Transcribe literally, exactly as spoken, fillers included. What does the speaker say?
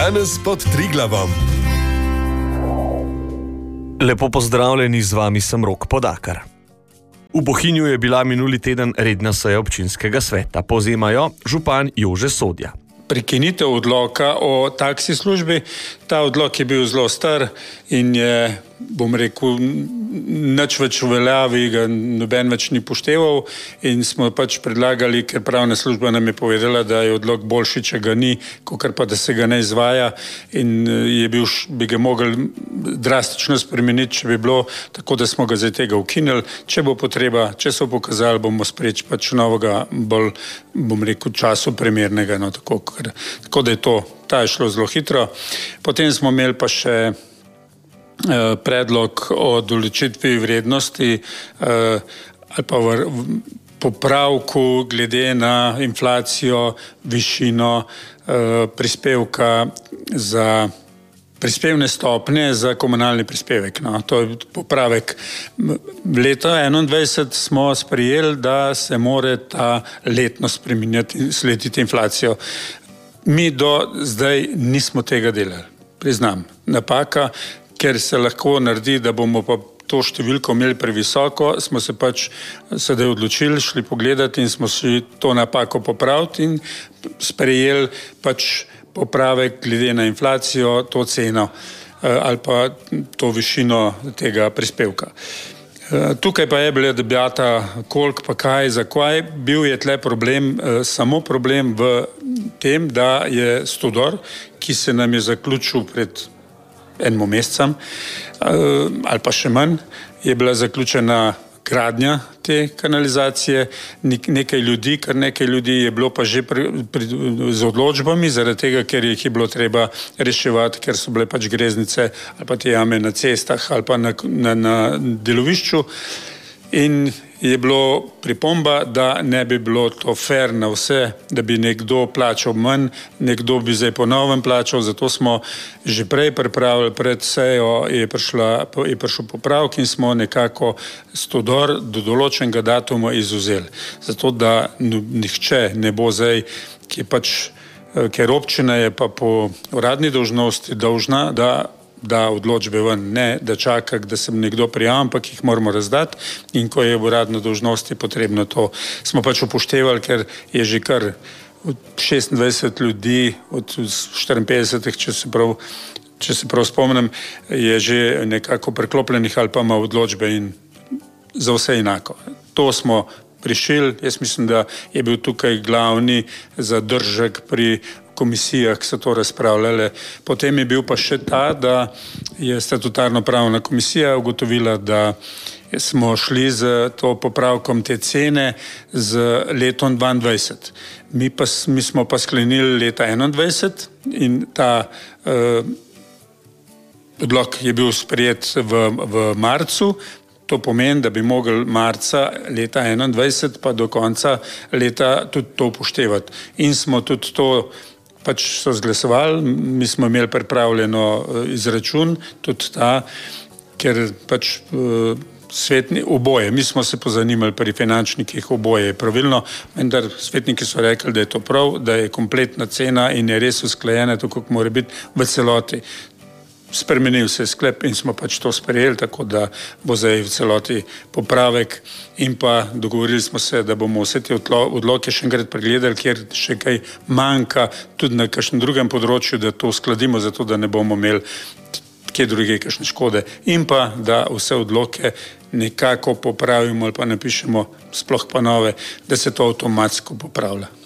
Danes pod Triglavom. Lepo pozdravljeni, z vami sem Rok Podakar. V Bohinju je bila minuli teden redna seja občinskega sveta. Povzemajo župan Jože Sodja. Prekinitev odloka o taksi službi. Ta odlok je bil zelo star in je, bom rekel, nič več v veljavi, ga noben več ni pošteval in smo pač predlagali, ker pravna služba nam je povedala, da je odlok boljši, če ga ni, kakor pa da se ga ne izvaja in je bil, bi ga mogli drastično spremeniti, če bi bilo, tako da smo ga zdaj tega ukinili. Če bo potreba, če so pokazali, bomo spreč pač novega, bolj, bom rekel, času primernega, no, tako, ker, tako da je to, ta je šlo zelo hitro. Potem smo imeli pa še predlog o določitvi vrednosti ali pa popravku glede na inflacijo, višino prispevka za prispevne stopnje za komunalni prispevek. No, to je popravek. Leta enaindvajset smo sprejeli, da se more ta letno spreminjati in slediti inflacijo. Mi do zdaj nismo tega delali. Priznam, napaka, ker se lahko naredi, da bomo pa to številko imeli previsoko, smo se pač sedaj odločili, šli pogledati in smo si to napako popraviti in sprejeli pač popravek glede na inflacijo, to ceno ali pa to višino tega prispevka. Tukaj pa je bila debata, koliko pa kaj, zakaj. Bil je tle problem, samo problem v tem, da je Stodor, ki se nam je zaključil pred enim mesecem, ali pa še manj, je bila zaključena gradnja te kanalizacije. Nekaj ljudi, kar nekaj ljudi je bilo pa že pri, pri, z odločbami, zaradi tega, ker jih je bilo treba reševati, ker so bile pač greznice ali pa te jame na cestah ali pa na, na, na delovišču. In je bilo pripomba, da ne bi bilo to fair na vse, da bi nekdo plačal manj, nekdo bi zdaj po novem plačal, zato smo že prej pripravili, pred sejo je, prišla, je prišel popravk in smo nekako Stodor do določenega datuma izuzeli. Zato, da nihče ne bo zdaj, ki pač, ker občina je pa po uradni dolžnosti dolžna, da da odločbe ven, ne da čaka, da se nekdo prijavlja, ampak jih moramo razdati in ko je v uradni dolžnosti potrebno to. Smo pač upoštevali, ker je že kar šestindvajset ljudi od štiriinpetdesetih, če se prav, če se prav spomnim, je že nekako preklopljenih ali pa ima odločbe in za vse enako. To smo prišli, jaz mislim, da je bil tukaj glavni zadržek pri komisijah, ki so to razpravljale. Potem je bil pa še ta, da je statutarno pravna komisija ugotovila, da smo šli z to popravkom te cene z letom dvaindvajset. Mi, pa, mi smo pa sklenili leta enaindvajset in ta eh, odlok je bil sprejet v, v marcu. To pomeni, da bi mogli marca leta enaindvajset pa do konca leta tudi to upoštevati. In smo tudi to pač so zglasovali, mi smo imeli pripravljeno izračun, tudi ta, ker pač svetni, oboje, mi smo se pozanimali pri finančnikih, oboje je pravilno, vendar svetniki so rekli, da je to prav, da je kompletna cena in je res usklajena, tako kot mora biti v celoti. Spremenil se je sklep in smo pač to sprejeli, tako da bo zdaj v celoti popravek in pa dogovorili smo se, da bomo vse te odloke še enkrat pregledali, kjer še kaj manjka tudi na kakšnem drugem področju, da to uskladimo, zato da ne bomo imeli kje druge kakšne škode in pa da vse odloke nekako popravimo ali pa napišemo, sploh pa nove, da se to avtomatsko popravlja.